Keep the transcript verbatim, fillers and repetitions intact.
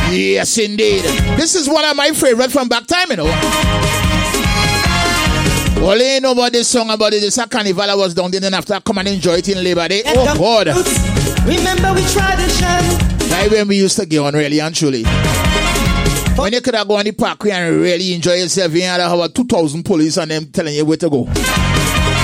Yes, indeed. This is one of my favorite from back time, you know. Well, ain't know about this song about it. This a carnival I was down there, then after I come and enjoy it in Labor Day. Oh, God. Remember we tradition. Like when we used to get on, really and truly. When you could have gone on the parkway and really enjoy yourself, you had about two thousand police and them telling you where to go.